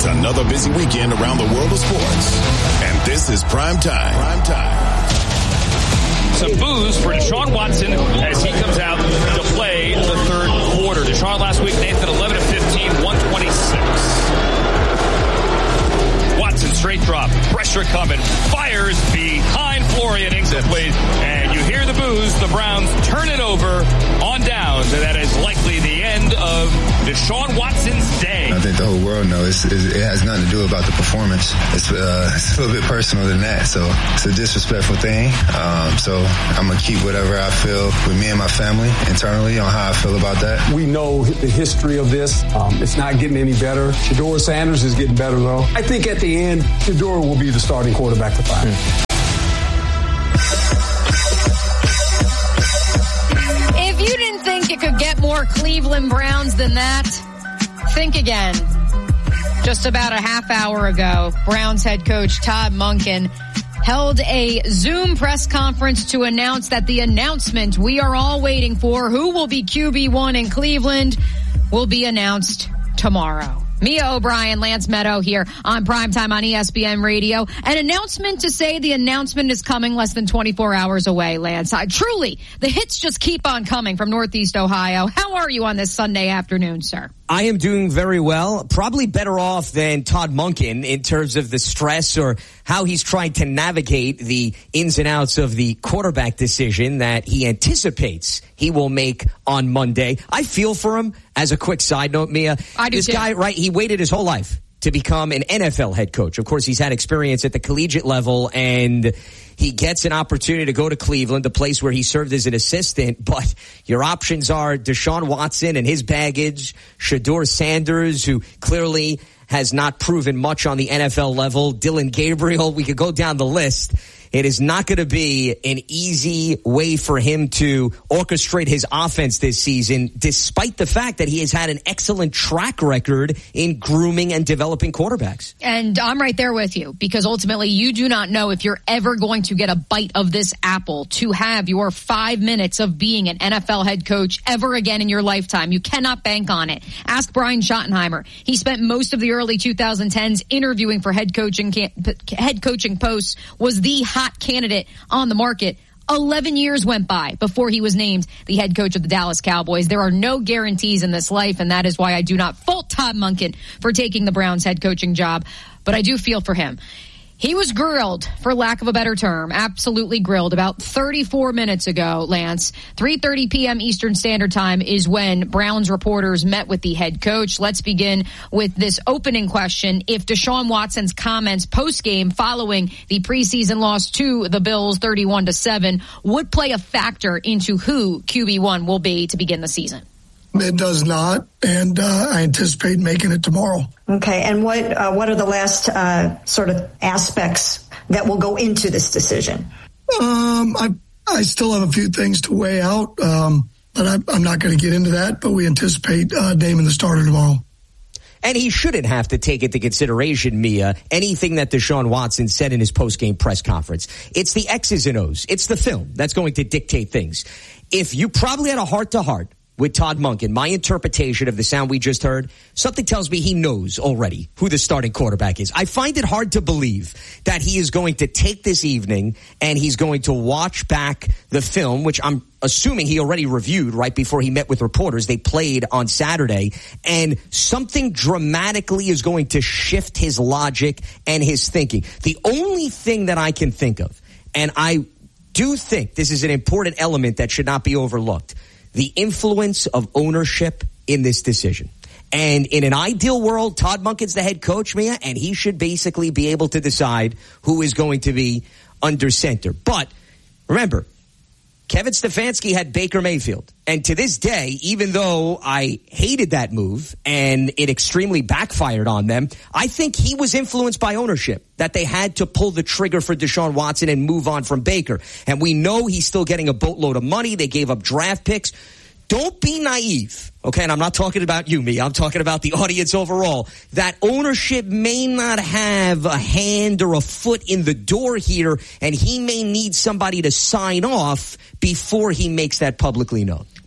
It's another busy weekend around the world of sports. And this is Prime Time. Some boos for Deshaun Watson as he comes out to play the third quarter. Deshaun last week, Nathan, 11 of 15, 126. Watson straight drop, pressure coming, fires behind Florian incomplete, and you hear the boos. The Browns turn it over on downs, and that is likely the end of Deshaun Watson's day. I think the whole world knows it has nothing to do about the performance. It's a little bit personal than that, so it's a disrespectful thing. So I'm going to keep whatever I feel with me and my family internally on how I feel about that. We know the history of this. It's not getting any better. Shedeur Sanders is getting better, though. I think at the end, Shedeur will be the starting quarterback for 5. If you didn't think it could get more Cleveland Browns than that, think again. Just about a half hour ago, Browns head coach Todd Monken held a Zoom press conference to announce that the announcement we are all waiting for, who will be QB1 in Cleveland, will be announced tomorrow. Mia O'Brien, Lance Meadow here on Primetime on ESPN Radio. An announcement to say the announcement is coming less than 24 hours away, Lance. Truly, the hits just keep on coming from Northeast Ohio. How are you on this Sunday afternoon, sir? I am doing very well. Probably better off than Todd Monken in terms of the stress or how he's trying to navigate the ins and outs of the quarterback decision that he anticipates he will make on Monday. I feel for him. As a quick side note, Mia, this guy, right, he waited his whole life to become an NFL head coach. Of course, he's had experience at the collegiate level, and he gets an opportunity to go to Cleveland, the place where he served as an assistant. But your options are Deshaun Watson and his baggage, Shedeur Sanders, who clearly has not proven much on the NFL level, Dillon Gabriel. We could go down the list. It is not going to be an easy way for him to orchestrate his offense this season, despite the fact that he has had an excellent track record in grooming and developing quarterbacks. And I'm right there with you, because ultimately you do not know if you're ever going to get a bite of this apple to have your 5 minutes of being an NFL head coach ever again in your lifetime. You cannot bank on it. Ask Brian Schottenheimer. He spent most of the early 2010s interviewing for head coaching posts, was the hot candidate on the market. 11 years went by before he was named the head coach of the Dallas Cowboys. There are no guarantees in this life, and that is why I do not fault Todd Monken for taking the Browns head coaching job, but I do feel for him. He was grilled, for lack of a better term, absolutely grilled, about 34 minutes ago, Lance. 3:30 p.m. Eastern Standard Time is when Browns reporters met with the head coach. Let's begin with this opening question. If Deshaun Watson's comments post-game following the preseason loss to the Bills 31-7 would play a factor into who QB1 will be to begin the season? It does not, and I anticipate making it tomorrow. Okay, and what are the last sort of aspects that will go into this decision? I still have a few things to weigh out, but I'm not going to get into that, but we anticipate naming the starter tomorrow. And he shouldn't have to take into consideration, Mia, anything that Deshaun Watson said in his post-game press conference. It's the X's and O's. It's the film that's going to dictate things. If you probably had a heart-to-heart with Todd Monken, my interpretation of the sound we just heard, something tells me he knows already who the starting quarterback is. I find it hard to believe that he is going to take this evening and he's going to watch back the film, which I'm assuming he already reviewed right before he met with reporters. They played on Saturday, and something dramatically is going to shift his logic and his thinking. The only thing that I can think of, and I do think this is an important element that should not be overlooked, the influence of ownership in this decision. And in an ideal world, Todd Monken's the head coach, Mia, and he should basically be able to decide who is going to be under center. But remember, Kevin Stefanski had Baker Mayfield. And to this day, even though I hated that move and it extremely backfired on them, I think he was influenced by ownership, that they had to pull the trigger for Deshaun Watson and move on from Baker. And we know he's still getting a boatload of money. They gave up draft picks. Don't be naive, okay? And I'm not talking about you, me. I'm talking about the audience overall. That ownership may not have a hand or a foot in the door here, and he may need somebody to sign off before he makes that publicly known.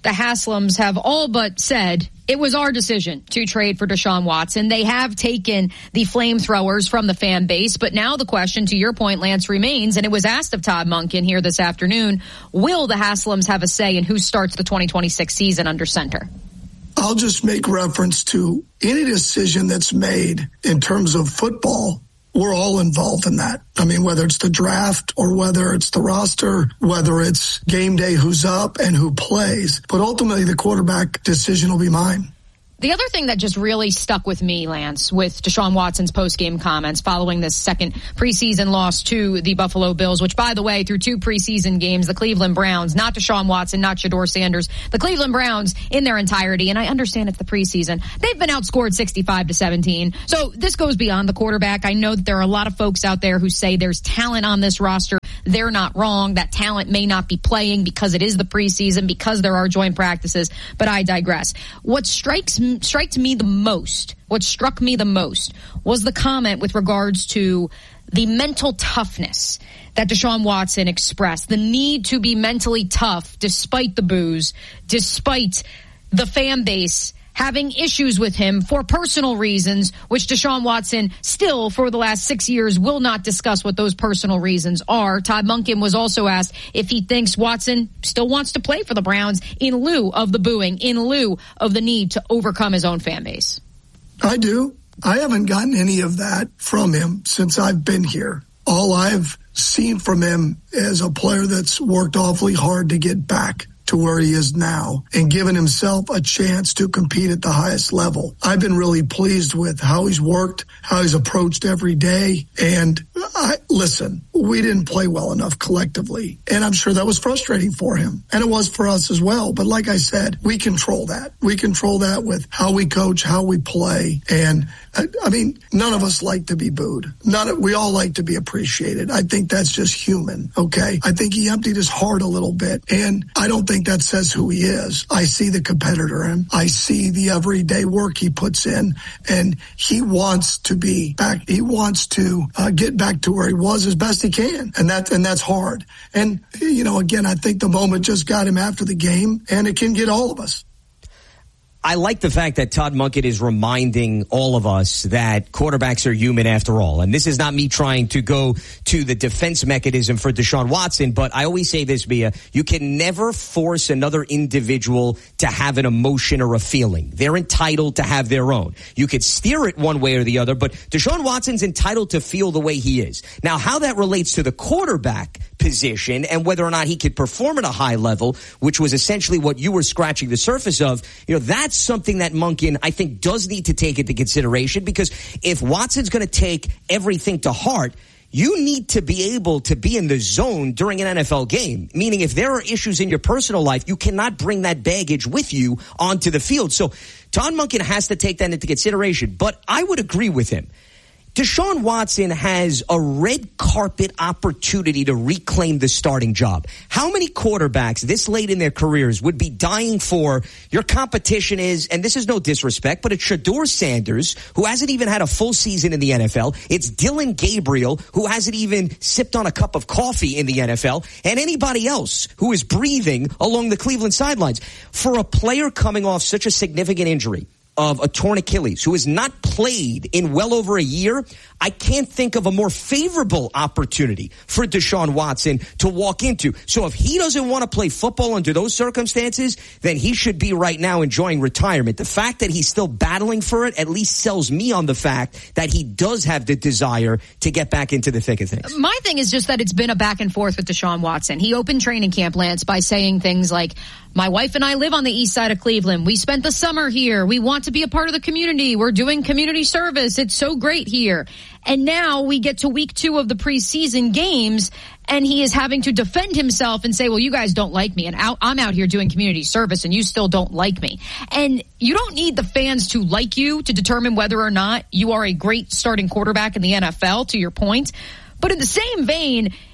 the Haslams have all but said it was our decision to trade for Deshaun Watson. They have taken the flamethrowers from the fan base, but now the question, to your point, Lance, remains, and it was asked of Todd Monken here this afternoon, will the Haslams have a say in who starts the 2026 season under center? I'll just make reference to any decision that's made in terms of football. We're all involved in that. I mean, whether it's the draft or whether it's the roster, whether it's game day, who's up and who plays. But ultimately, the quarterback decision will be mine. The other thing that just really stuck with me, Lance, with Deshaun Watson's post-game comments following this second preseason loss to the Buffalo Bills, which, by the way, through 2 preseason games, the Cleveland Browns, not Deshaun Watson, not Shedeur Sanders, the Cleveland Browns in their entirety, and I understand it's the preseason, they've been outscored 65-17. So this goes beyond the quarterback. I know that there are a lot of folks out there who say there's talent on this roster. They're not wrong. That talent may not be playing because it is the preseason, because there are joint practices, but I digress. What struck me the most was the comment with regards to the mental toughness that Deshaun Watson expressed, the need to be mentally tough despite the boos, despite the fan base having issues with him for personal reasons, which Deshaun Watson still, for the last 6 years, will not discuss what those personal reasons are. Todd Monken was also asked if he thinks Watson still wants to play for the Browns in lieu of the booing, in lieu of the need to overcome his own fan base. I do. I haven't gotten any of that from him since I've been here. All I've seen from him is a player that's worked awfully hard to get back to where he is now and given himself a chance to compete at the highest level. I've been really pleased with how he's worked, how he's approached every day. And listen, we didn't play well enough collectively. And I'm sure that was frustrating for him. And it was for us as well. But like I said, we control that. We control that with how we coach, how we play. And I mean, none of us like to be booed. We all like to be appreciated. I think that's just human. Okay. I think he emptied his heart a little bit. And I don't think that says who he is. I see the competitor in him. I see the everyday work he puts in, and he wants to be back. He wants to get back to where he was as best he can, and that's hard. And you know, again, I think the moment just got him after the game, and it can get all of us. I like the fact that Todd Monken is reminding all of us that quarterbacks are human after all. And this is not me trying to go to the defense mechanism for Deshaun Watson, but I always say this, Mia, you can never force another individual to have an emotion or a feeling. They're entitled to have their own. You could steer it one way or the other, but Deshaun Watson's entitled to feel the way he is. Now, how that relates to the quarterback position and whether or not he could perform at a high level, which was essentially what you were scratching the surface of, you know, that's something that Monken, I think, does need to take into consideration, because if Watson's going to take everything to heart, you need to be able to be in the zone during an NFL game, meaning if there are issues in your personal life, you cannot bring that baggage with you onto the field. So Todd Monken has to take that into consideration, but I would agree with him. Deshaun Watson has a red carpet opportunity to reclaim the starting job. How many quarterbacks this late in their careers would be dying for? Your competition is, and this is no disrespect, but it's Shedeur Sanders, who hasn't even had a full season in the NFL. It's Dillon Gabriel, who hasn't even sipped on a cup of coffee in the NFL, and anybody else who is breathing along the Cleveland sidelines. For a player coming off such a significant injury of a torn Achilles, who has not played in well over a year, I can't think of a more favorable opportunity for Deshaun Watson to walk into. So if he doesn't want to play football under those circumstances, then he should be right now enjoying retirement. The fact that he's still battling for it at least sells me on the fact that he does have the desire to get back into the thick of things. My thing is just that it's been a back and forth with Deshaun Watson. He opened training camp, Lance, by saying things like, my wife and I live on the east side of Cleveland. We spent the summer here. We want to be a part of the community. We're doing community service. It's so great here. And now we get to week 2 of the preseason games, and he is having to defend himself and say, well, you guys don't like me, and I'm out here doing community service, and you still don't like me. And you don't need the fans to like you to determine whether or not you are a great starting quarterback in the NFL, to your point. But in the same vein,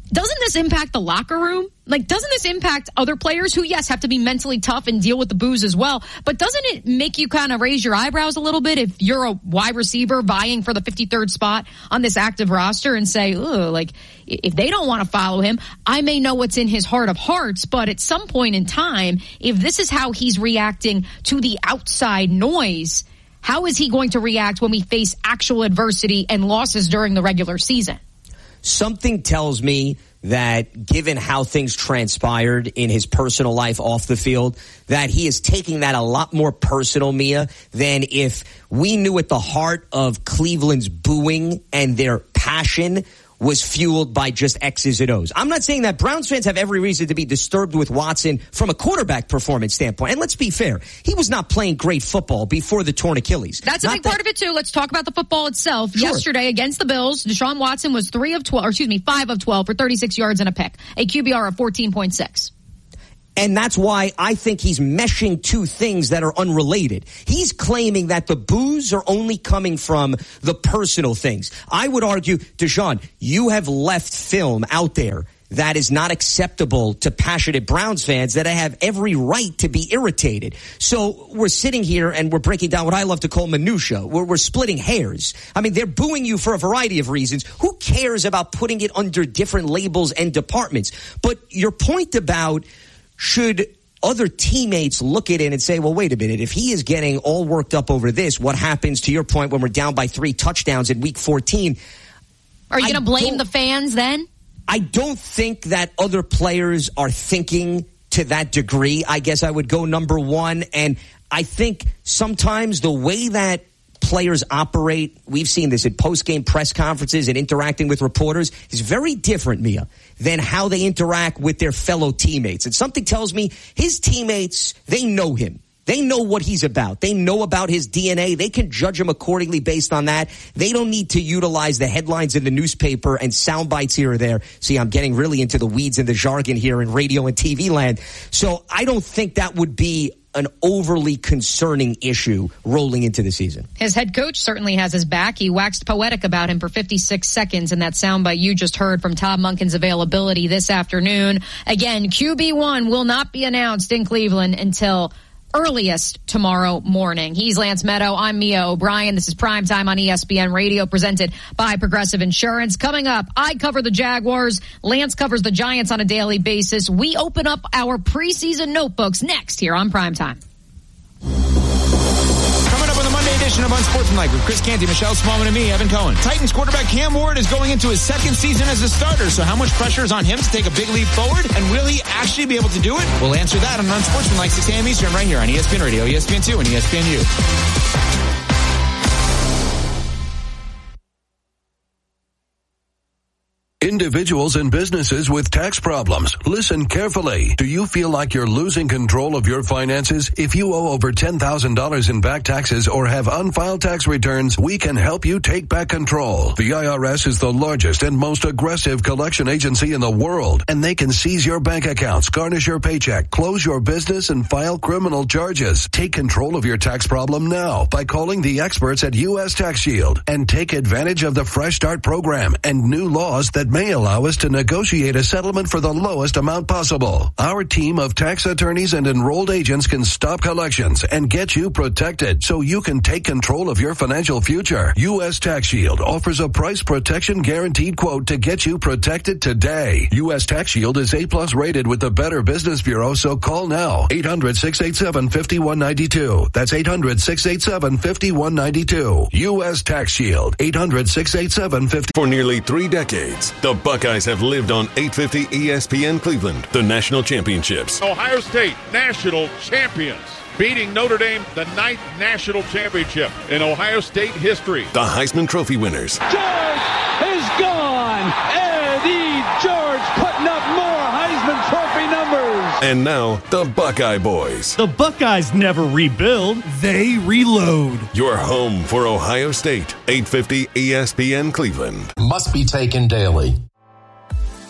doesn't this impact the locker room? Like, doesn't this impact other players who, yes, have to be mentally tough and deal with the boos as well? But doesn't it make you kind of raise your eyebrows a little bit if you're a wide receiver vying for the 53rd spot on this active roster and say, ooh, like, if they don't want to follow him, I may know what's in his heart of hearts, but at some point in time, if this is how he's reacting to the outside noise, how is he going to react when we face actual adversity and losses during the regular season? Something tells me that given how things transpired in his personal life off the field, that he is taking that a lot more personal, Mia, than if we knew at the heart of Cleveland's booing and their passion was fueled by just X's and O's. I'm not saying that Browns fans have every reason to be disturbed with Watson from a quarterback performance standpoint. And let's be fair, he was not playing great football before the torn Achilles. That's a big part of it too. Let's talk about the football itself. Sure. Yesterday against the Bills, Deshaun Watson was 5 of 12 for 36 yards and a pick, a QBR of 14.6. And that's why I think he's meshing two things that are unrelated. He's claiming that the boos are only coming from the personal things. I would argue, Deshaun, you have left film out there that is not acceptable to passionate Browns fans that have every right to be irritated. So we're sitting here and we're breaking down what I love to call minutia. We're splitting hairs. I mean, they're booing you for a variety of reasons. Who cares about putting it under different labels and departments? But your point about should other teammates look at it and say, well, wait a minute, if he is getting all worked up over this, what happens, to your point, when we're down by 3 touchdowns in week 14? Are you going to blame the fans then? I don't think that other players are thinking to that degree. I guess I would go number one. And I think sometimes the way that players operate, we've seen this in post-game press conferences and interacting with reporters, is very different, Mia, than how they interact with their fellow teammates. And something tells me his teammates, they know him. They know what he's about. They know about his DNA. They can judge him accordingly based on that. They don't need to utilize the headlines in the newspaper and sound bites here or there. See, I'm getting really into the weeds and the jargon here in radio and TV land. So I don't think that would be an overly concerning issue rolling into the season. His head coach certainly has his back. He waxed poetic about him for 56 seconds in that soundbite you just heard from Todd Monken's availability this afternoon. Again, QB1 will not be announced in Cleveland until earliest tomorrow morning. He's Lance Meadow. I'm Mia O'Brien. This is Primetime on ESPN Radio, presented by Progressive Insurance. Coming up, I cover the Jaguars. Lance covers the Giants on a daily basis. We open up our preseason notebooks next here on Primetime. Coming up on the Monday edition of Unsportsmanlike with Chris Canty, Michelle Smallman, and me, Evan Cohen. Titans quarterback Cam Ward is going into his second season as a starter, so how much pressure is on him to take a big leap forward? And will he actually be able to do it? We'll answer that on Unsportsmanlike, 6 a.m. Eastern, right here on ESPN Radio, ESPN2, and ESPNU. Individuals and businesses with tax problems, listen carefully. Do you feel like you're losing control of your finances? If you owe over $10,000 in back taxes or have unfiled tax returns, we can help you take back control. The IRS is the largest and most aggressive collection agency in the world, and they can seize your bank accounts, garnish your paycheck, close your business, and file criminal charges. Take control of your tax problem now by calling the experts at U.S. Tax Shield and take advantage of the Fresh Start program and new laws that may allow us to negotiate a settlement for the lowest amount possible. Our team of tax attorneys and enrolled agents can stop collections and get you protected so you can take control of your financial future. U.S. Tax Shield offers a price protection guaranteed quote to get you protected today. U.S. Tax Shield is A+ rated with the Better Business Bureau, so call now. 800-687-5192. That's 800-687-5192. U.S. Tax Shield. 800-687-5192. For nearly 3 decades, the Buckeyes have lived on 850 ESPN Cleveland, the national championships. Ohio State national champions, beating Notre Dame, the 9th national championship in Ohio State history. The Heisman Trophy winners. George is gone. Eddie George putting up more Heisman Trophy numbers. And now, the Buckeye Boys. The Buckeyes never rebuild, they reload. Your home for Ohio State, 850 ESPN Cleveland. Must be taken daily.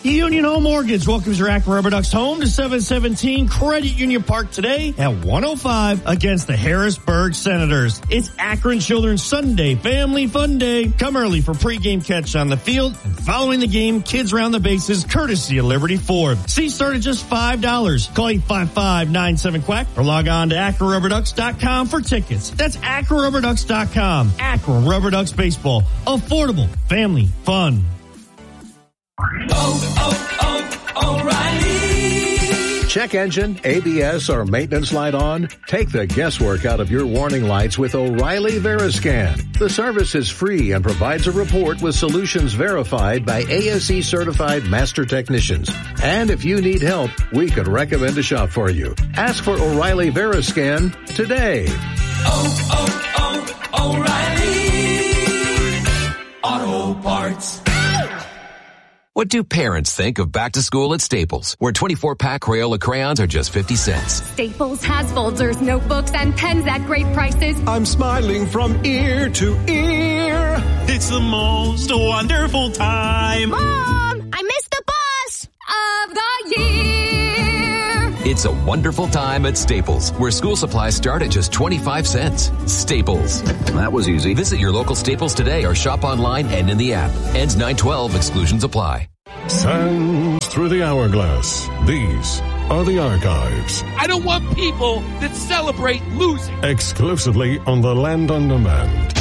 Union Home Mortgage welcomes your Akron Rubber Ducks home to 717 Credit Union Park today at 105 against the Harrisburg Senators. It's Akron Children's Sunday Family Fun Day. Come early for pregame catch on the field, and following the game, kids round the bases courtesy of Liberty Ford. Seats start at just $5. Call 855-97-QUACK or log on to AkronRubberDucks.com for tickets. That's AkronRubberDucks.com. Akron Rubber Ducks Baseball. Affordable family fun. O'Reilly. Check engine, ABS, or maintenance light on? Take the guesswork out of your warning lights with O'Reilly Veriscan. The service is free and provides a report with solutions verified by ASE certified master technicians. And if you need help, we could recommend a shop for you. Ask for O'Reilly Veriscan today. O'Reilly Auto Parts. What do parents think of back to school at Staples, where 24-pack Crayola crayons are just 50 cents? Staples has folders, notebooks, and pens at great prices. I'm smiling from ear to ear. It's the most wonderful time. Mom, I missed the bus of the year. It's a wonderful time at Staples, where school supplies start at just 25 cents. Staples. That was easy. Visit your local Staples today or shop online and in the app. Ends 9/12. Exclusions apply. Sands through the hourglass. These are the archives. I don't want people that celebrate losing. Exclusively on the Land on Demand.